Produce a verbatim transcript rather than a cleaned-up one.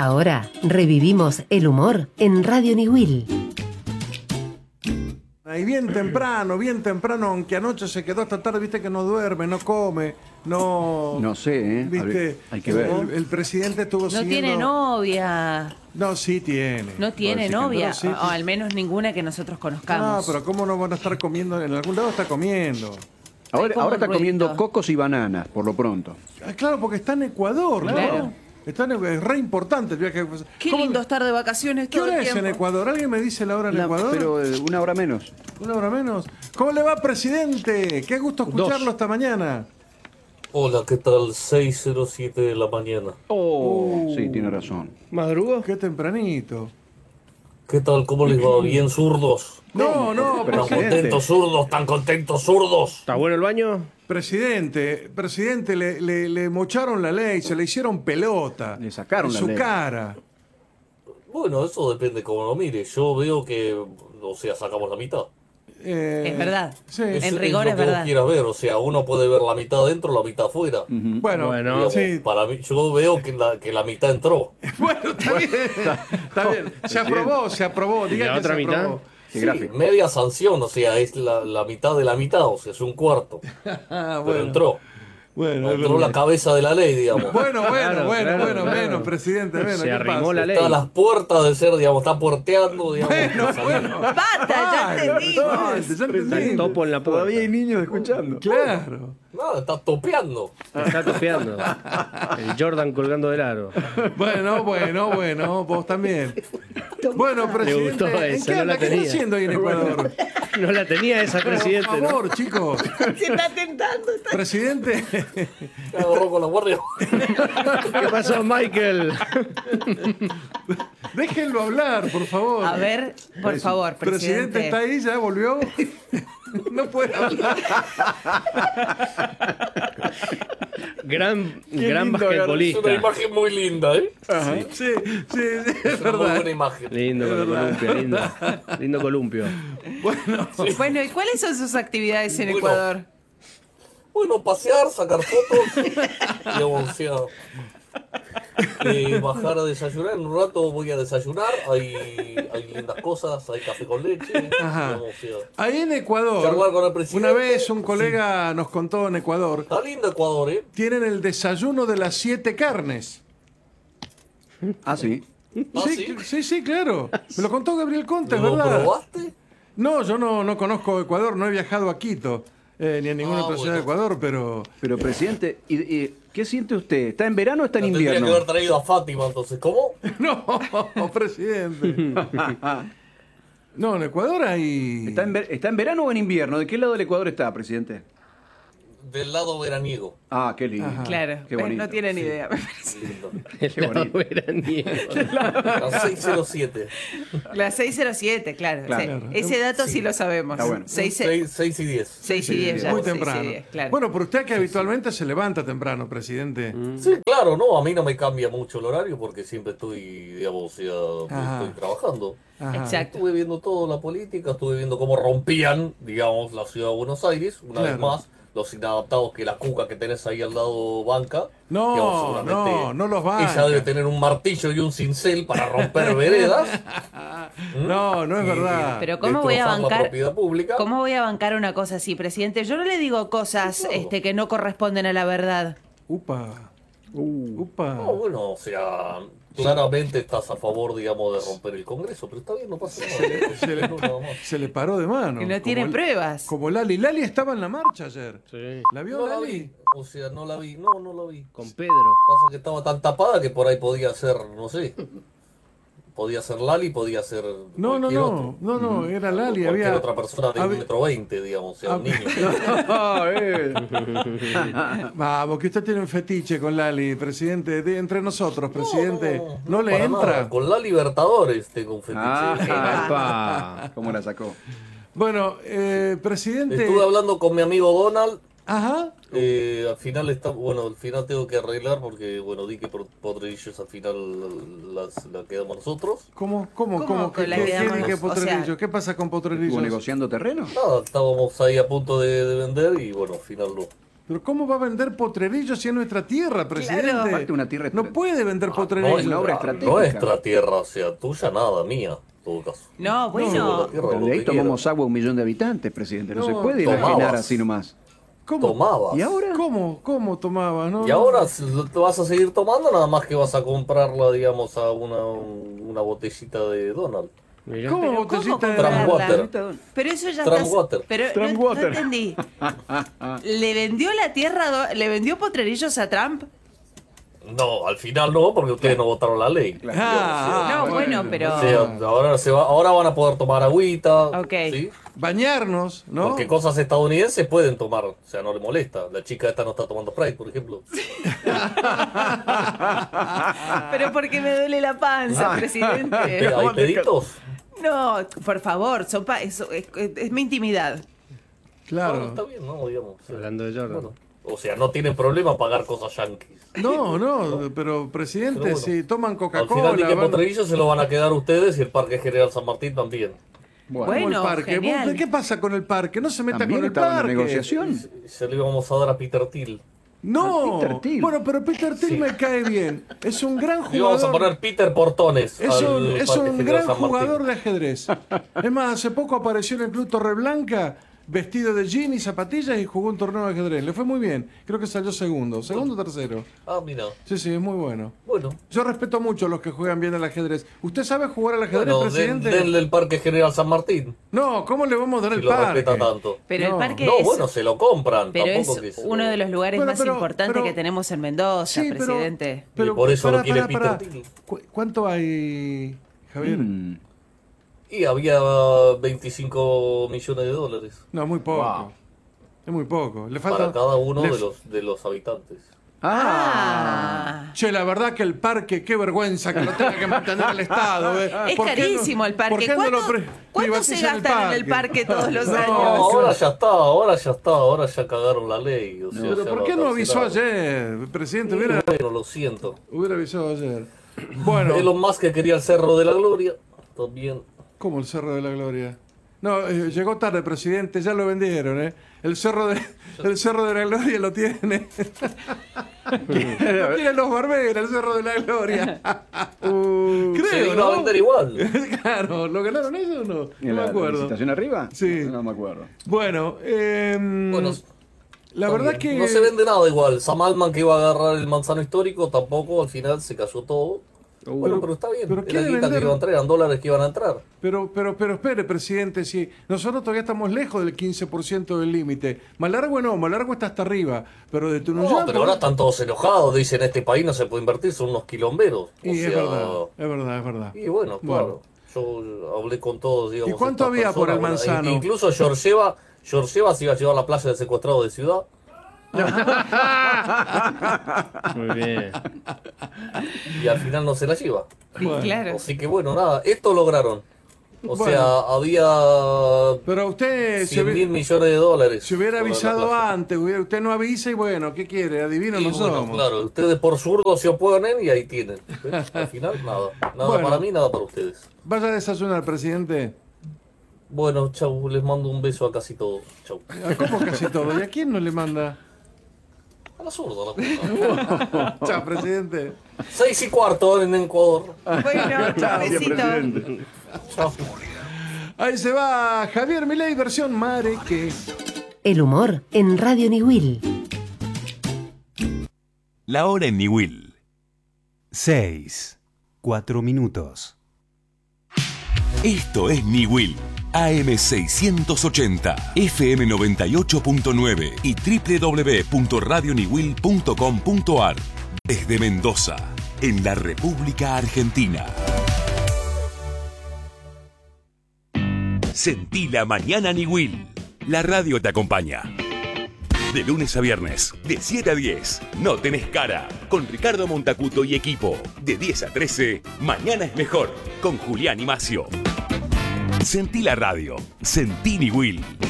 Ahora revivimos el humor en Radio Niwil. Y bien temprano, bien temprano, aunque anoche se quedó hasta tarde, viste que no duerme, no come, no... No sé, ¿eh? Viste, hay que ver. El, el presidente estuvo No siguiendo... tiene novia. No, sí tiene. No tiene No, novia, sí, o, o al menos ninguna que nosotros conozcamos. No, pero ¿cómo no van a estar comiendo? En algún lado está comiendo. Ahora, como ahora un está ruidito. comiendo cocos y bananas, por lo pronto. Ah, claro, porque está en Ecuador, ¿no? Claro. Está en, es re importante el viaje. Qué ¿Cómo- lindo estar de vacaciones ¿Qué todo hora el es tiempo. en Ecuador? ¿Alguien me dice la hora en La- Ecuador? pero eh, una hora menos. Una hora menos. ¿Cómo le va, presidente? Qué gusto escucharlo Dos. esta mañana. Hola, ¿qué tal? seis cero siete de la mañana. Oh, sí, tiene razón. ¿Madrugo? Qué tempranito. ¿Qué tal? ¿Cómo les va? ¿Bien zurdos? No, no, Pero- ¿Tan Presidente. contentos zurdos? ¿Tan contentos zurdos? ¿Está bueno el baño? Presidente, presidente, le, le, le mocharon la ley, se le hicieron pelota. Le sacaron en la su ley. cara. Bueno, eso depende cómo lo mire. Yo veo que, o sea, sacamos la mitad. Eh, Es verdad. Sí. Es, En rigor lo es que vos verdad. quieras ver. O sea, uno puede ver la mitad dentro, la mitad afuera. Bueno, Bueno. Digamos, sí. Para mí, yo veo que la, que la mitad entró. Bueno, está bien. Está bien. Se aprobó, se aprobó. Diga la que otra se mitad? aprobó. Qué Sí, gráfico. media sanción, o sea, es la, la mitad de la mitad, o sea, es un cuarto. Ah, Pero bueno. entró. Bueno, es Entró verdad. la cabeza de la ley, digamos. Bueno, bueno, Claro, bueno, claro, bueno, claro. menos, presidente, menos. Se ¿qué arrimó pasa? la ley. Está a las puertas de ser, digamos, está puerteando, digamos. Bueno, de salir. bueno. ¡Basta! ¡Ya Ay, entendimos! presidente, ya Está el entendí. topo en la puerta. Todavía hay niños escuchando. Claro. Nada, está topeando. Está topeando. El Jordan colgando del aro. Bueno, bueno, bueno, vos también. Bueno, presidente, gustó ¿en esa, qué no anda? la ¿Qué está tenía. haciendo ahí en Ecuador? No la tenía esa Por presidente, ¿no? favor, chicos. Se está tentando. está- Presidente, Me agarró con la guardia. ¿Qué pasó, Michael? déjenlo hablar, por favor. A ver, por favor, Presidente presidente. está ahí, ya volvió. No puede hablar. Gran, Qué gran lindo, Es una basquetbolista. imagen muy linda, ¿eh? Sí, sí, sí, es Es una muy verdad. buena imagen. Lindo con el columpio, lindo. Lindo columpio. Bueno, Bueno, ¿y cuáles son sus actividades en Bueno. Ecuador? Bueno, pasear, sacar fotos, digamos, o sea, eh, bajar a desayunar. En un rato voy a desayunar. Hay, hay lindas cosas, hay café con leche. Ajá. Digamos, o sea, ahí en Ecuador, Charlar con el presidente. una vez un colega nos contó en Ecuador, está lindo Ecuador, ¿eh? tienen el desayuno de las siete carnes. Ah, sí. ¿Ah, Sí, sí? sí, sí, claro. Me lo contó Gabriel Conte, es ¿Lo verdad. probaste? No, yo no, no conozco Ecuador, no he viajado a Quito, eh, ni a ninguna Ah, otra ciudad de bueno. Ecuador, pero... Pero, presidente, ¿y, y qué siente usted? ¿Está en verano o está en La tendría que invierno? haber traído a Fátima, entonces. ¿Cómo? No, presidente. No, en Ecuador hay... ¿Está en, ver- ¿Está en verano o en invierno? ¿De qué lado del Ecuador está, presidente? Del lado veraniego. Ah, qué lindo. Ajá. Claro, Qué ves, bonito. no tienen Sí. idea. Lindo. El lado veraniego. Las seis cero siete. La seis cero siete, claro. Claro. sí. Ese dato sí, lo sabemos. Está bueno. seis seis y diez. seis y diez ya. Muy seis y temprano. diez, claro. Bueno, pero usted que habitualmente se levanta temprano, presidente. Sí, claro, no, a mí no me cambia mucho el horario porque siempre estoy, digamos, o sea, Ajá. estoy trabajando. Ajá. Exacto. Estuve viendo toda la política, estuve viendo cómo rompían, digamos, la ciudad de Buenos Aires, una Claro. vez más, los inadaptados que la cuca que tenés ahí al lado banca. No, digamos, seguramente no, no los banca. Ella debe tener un martillo y un cincel para romper veredas. ¿Mm? No, no es Y verdad. Pero ¿cómo voy a destrozar la bancar? propiedad pública. ¿Cómo voy a bancar una cosa así, presidente? Yo no le digo cosas Claro. este, que no corresponden a la verdad. Upa, Uh, upa. No, bueno, o sea, claramente estás a favor, digamos, de romper el Congreso, pero está bien, no pasa nada. Se le, No, nada más. se le paró de mano. Que no tiene Como el- pruebas. Como Lali. Lali estaba en la marcha ayer. Sí. ¿La vio No la Lali? vi, o sea, no la vi, no, no la vi. Con Pedro. Pasa que estaba tan tapada que por ahí podía ser, no sé, podía ser Lali, podía ser No, no, cualquier no. otro. No, no, era Lali. Cualquier Había... otra persona de había- un metro veinte, digamos, o sea, un Hab- niño. Ah, eh. Vamos, que usted tiene un fetiche con Lali, presidente. De, entre nosotros, presidente. ¿No, No, le para entra? nada. Con la Libertadores tengo un fetiche. Ah, epa. ¿Cómo la sacó? Bueno, eh, presidente. Estuve hablando con mi amigo Donald. Ajá. Eh, al final está, bueno, al final tengo que arreglar porque, bueno, di que por Potrerillos al final las, la quedamos nosotros. ¿Cómo, cómo, ¿Cómo cómo? que ¿Qué, la qué- quedamos qué- qué nos- o sea- Potrerillos? ¿Qué pasa con ¿Estuvo Potrerillos? negociando terreno? Nada, estábamos ahí a punto de, de vender y, bueno, al final no. Pero ¿cómo va a vender potrerillos si es nuestra tierra, presidente? Claro. Aparte una tierra No estra- puede vender No potrerillos. es una obra nuestra- estratégica. nuestra tierra, o sea, tuya nada, mía, en todo caso. No, bueno. La tierra, Pero lo de ahí que tomamos quieran. agua a un millón de habitantes, presidente. No, No, se puede tomabas. enajenar así nomás. ¿Cómo? Tomabas. ¿Y ahora? ¿Cómo? ¿Cómo tomaba? No, Y ahora si lo- te vas a seguir tomando, nada más que vas a comprarla, digamos, a una, una botellita de Donald. Mirá. ¿Cómo Pero botellita ¿cómo de Tramwater. Pero eso ya Tram está. water. Pero no, Tram no water. entendí. ¿Le vendió la tierra, a Do- le vendió potrerillos a Trump? No, al final no, porque ustedes no votaron la ley. Ah, No, bueno, pero- O sea, ahora, se va, ahora van a poder tomar agüita, Ok. ¿sí? bañarnos, ¿no? Porque cosas estadounidenses pueden tomar, o sea, no le molesta. La chica esta no está tomando Sprite, por ejemplo. Pero porque me duele la panza, presidente. ¿Hay peditos? No, por favor, son pa- eso es, es- es mi intimidad. Claro. Bueno, está bien, ¿no? Digamos. sí. Hablando de Jordan. Bueno, o sea, no tienen problema pagar cosas yankees. No, no, pero presidente, Pero bueno. si toman Al Coca-Cola. final de que van- Potrerillo se lo van a quedar ustedes y el Parque General San Martín también. ¿Cómo Bueno, Bueno, el parque? genial. ¿Vos- ¿Qué pasa con el parque? No se meta también con el estaba en la parque. negociación. Y se lo íbamos a dar a Peter Thiel. No. A Peter Thiel. Bueno, pero Peter Thiel Sí. me cae bien. Es un gran Le íbamos a jugador. poner Peter Portones. Es al un, es Parque un General gran San Martín. jugador de ajedrez. Es más, hace poco apareció en el Club Torreblanca vestido de jean y zapatillas y jugó un torneo de ajedrez. Le fue muy bien. Creo que salió segundo. Segundo o tercero. Ah, mira. Sí, sí, es muy bueno. Bueno. Yo respeto mucho a los que juegan bien al ajedrez. ¿Usted sabe jugar al ajedrez, Bueno, den- presidente? denle el Parque General San Martín. No, ¿cómo le vamos a dar Si el lo parque? respeta tanto. Pero No. el parque No, es, bueno, se lo compran. pero es tampoco que se lo- uno de los lugares Bueno, más pero- importantes pero- que tenemos en Mendoza, Sí, pero- presidente. pero Y por eso lo pará, quiere pará, Peter pará. Thiel. ¿Cu- ¿Cuánto hay, Javier? Mm. Y había veinticinco millones de dólares No, muy poco. Wow. Es muy poco. Le falta. para cada uno le- de los, de los habitantes. Ah. Ah. Che, la verdad que el parque, qué vergüenza que lo tenga que mantener el Estado. ¿eh? Es ¿Por qué no- carísimo el ¿por parque. qué no lo ¿Cuánto, pri- cuánto se privatizan gastan en el parque todos los No, años? No, ahora ya está, ahora ya está, ahora ya cagaron la ley. O sea, Pero ya ¿por la qué no avisó cancelaron. ayer? Presidente, Y hubiera, Bueno, lo siento. hubiera avisado ayer. Bueno, Elon Musk quería el Cerro de la Gloria. También. ¿cómo el Cerro de la Gloria? No, eh, llegó tarde, presidente, ya lo vendieron, ¿eh? El Cerro de, el cerro de la Gloria lo tiene. Lo tienen los barberos, el Cerro de la Gloria. Uh, Se Creo, iba a ¿no? vender igual. Claro, ¿lo ganaron ellos o no? ¿y No la me acuerdo. licitación arriba? Sí. No me acuerdo. Bueno, eh, Bueno, la verdad que... no se vende nada igual. Sam Altman que iba a agarrar el manzano histórico tampoco, al final se cayó todo. Uh, Bueno, pero está bien. pero Era quiere guita vender- que iban a entrar, eran dólares que iban a entrar. Pero, pero, pero espere, presidente, si nosotros todavía estamos lejos del quince por ciento del límite. Malargüe no, Malargüe está hasta arriba, pero de Tunuyán... No, pero ahora están todos enojados. Dicen, en este país no se puede invertir, son unos quilomberos. O Y sea, es verdad, es verdad, es verdad. Y bueno, Bueno. claro. Yo hablé con todos, digamos. ¿Y cuánto estas había por el personas, bueno, manzano? in- Incluso Georgieva, Georgieva se iba a llevar a la playa del secuestrado de Ciudad. Muy bien. Y al final no se la lleva. Bueno. Claro. Así que bueno, nada, esto lograron. O Bueno. sea, había Pero usted se, cien mil hubiera- millones de dólares. se hubiera por la avisado playa. antes, hubiera- usted no avisa y bueno, ¿qué quiere? Adivino Y no bueno, somos. claro, ustedes por zurdo se oponen y ahí tienen. ¿Ves? Al final, nada. Nada Bueno. para mí, nada para ustedes. Vaya a desayunar, presidente. Bueno, chau, les mando un beso a casi todos. Chau. ¿A cómo casi todo? ¿Y a quién no le manda? A la zurda, la puta. Chao, presidente. Seis y cuarto en Ecuador. Bueno, Chao, besito. presidente. Chau. Ahí se va Javier Milei, versión Mareque. El humor en Radio Niwil. La hora en Niwil. Seis. Cuatro minutos. Esto es Niwil. A M seiscientos ochenta, F M noventa y ocho punto nueve y doble u doble u doble u punto radio niwil punto com punto ar. Desde Mendoza, en la República Argentina. Sentí la mañana Niwil. La radio te acompaña. De lunes a viernes, de siete a diez, No tenés cara, con Ricardo Montacuto y equipo. De diez a trece, Mañana es mejor, con Julián y Macio. Sentí la radio, sentí Niwil.